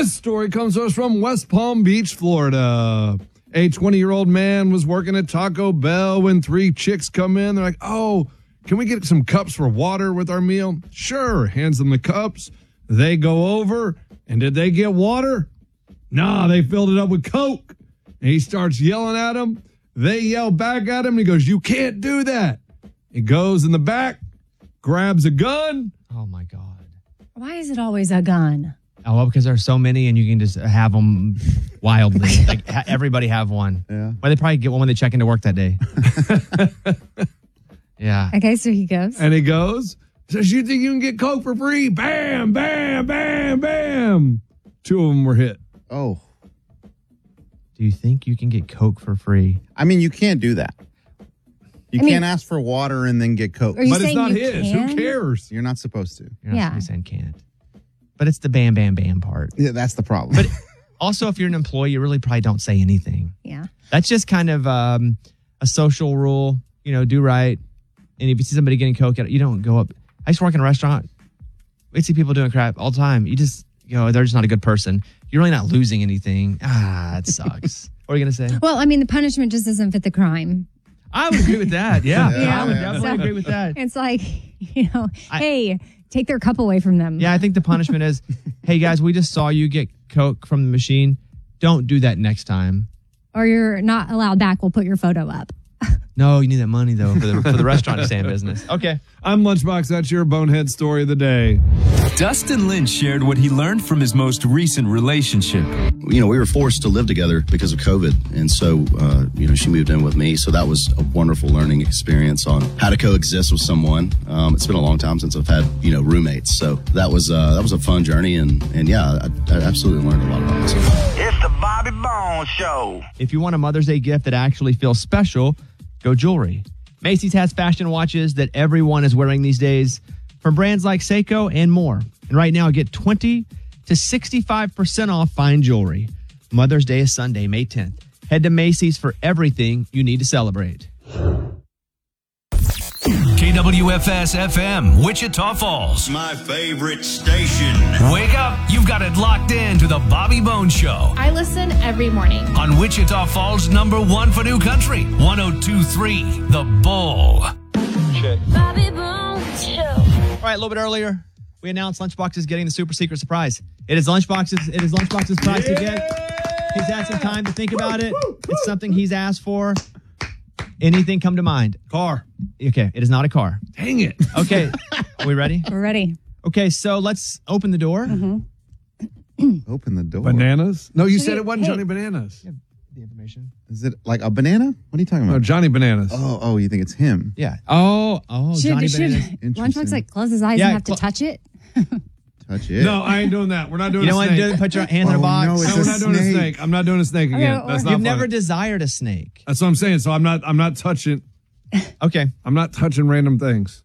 This story comes to us from West Palm Beach, Florida. A 20-year-old man was working at Taco Bell when 3 chicks come in. They're like, oh, can we get some cups for water with our meal? Sure. Hands them the cups. They go over. And did they get water? Nah, they filled it up with Coke. And he starts yelling at them. They yell back at him. And he goes, you can't do that. He goes in the back, grabs a gun. Oh, my God. Why is it always a gun? Oh, well, because there's so many and you can just have them wildly. Like everybody have one. Yeah. Well, they probably get one when they check into work that day. Yeah. Okay, so he goes. And he goes, says, you think you can get Coke for free? Bam, bam, bam, bam. 2 of them were hit. Oh. Do you think you can get Coke for free? I mean, you can't do that. You can't ask for water and then get Coke. Are you But it's saying not you his. can? Who cares? You're not supposed to. You're not Yeah. supposed to say can't. But it's the bam, bam, bam part. Yeah, that's the problem. But also, if you're an employee, you really probably don't say anything. Yeah. That's just kind of a social rule. You know, do right. And if you see somebody getting Coke, you don't go up. I used to work in a restaurant. We see people doing crap all the time. You just, they're just not a good person. You're really not losing anything. It sucks. What are you going to say? Well, I mean, the punishment just doesn't fit the crime. I would agree with that. Yeah. Yeah. I would definitely So- agree with that. It's like, hey, take their cup away from them. Yeah, I think the punishment is, hey, guys, we just saw you get Coke from the machine. Don't do that next time. Or you're not allowed back. We'll put your photo up. No, you need that money, though, for the restaurant to stay in business. Okay. I'm Lunchbox. That's your bonehead story of the day. Dustin Lynch shared what he learned from his most recent relationship. We were forced to live together because of COVID. And so, she moved in with me. So that was a wonderful learning experience on how to coexist with someone. It's been a long time since I've had, roommates. So that was a fun journey. And yeah, I absolutely learned a lot about myself. It's the Bobby Bones Show. If you want a Mother's Day gift that actually feels special, go jewelry. Macy's has fashion watches that everyone is wearing these days from brands like Seiko and more. And right now, get 20 to 65% off fine jewelry. Mother's Day is Sunday, May 10th. Head to Macy's for everything you need to celebrate. KWFS FM, Wichita Falls. My favorite station. Wake up. You've got it locked in to the Bobby Bones Show. I listen every morning. On Wichita Falls, #1 for new country, 102.3 The Bull. Bobby Bones Show. All right, a little bit earlier, we announced Lunchbox is getting the super secret surprise. It is Lunchbox's prize to get. He's had some time to think about it. It's something he's asked for. Anything come to mind? Car. Okay, it is not a car. Dang it. Okay, are we ready? We're ready. Okay, so let's open the door. Open the door. Bananas? No, you So said you- it wasn't hey. Johnny Bananas. The information. Is it like a banana? What are you talking No, about? Johnny Bananas. Oh, you think it's him? Yeah. Oh, Johnny Bananas. Lunchbox like close his eyes Yeah, and have to touch it? Touch it. No, I ain't doing that. We're not doing You a don't want to snake. put your hands in a Oh, box. no, it's No, we're a not doing a snake. snake. I'm not doing a snake again. Okay, That's or- not You've never funny. desired a snake. That's what I'm saying. So I'm not touching Okay. random things.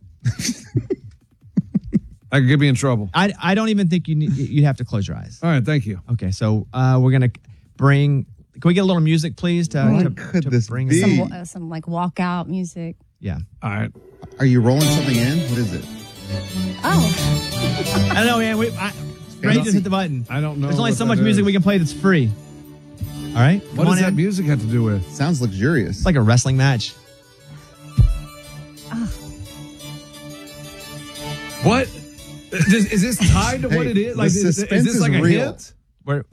I could get me in trouble. I don't even think you'd have to close your eyes. All right, thank you. Okay, so we're going to bring... Can we get a little music, please? What could this bring be? Some like walkout music. Yeah. All right. Are you rolling something in? What is it? Oh, I don't know, man. Ray just hit the button. I don't know. There's only what so much that music is. we can play that's free. All right? What Come does on that in. music have to do with? Sounds luxurious. It's like a wrestling match. What? Is this tied to what Hey, it is? the Like, is suspense this like is a real. hint? We're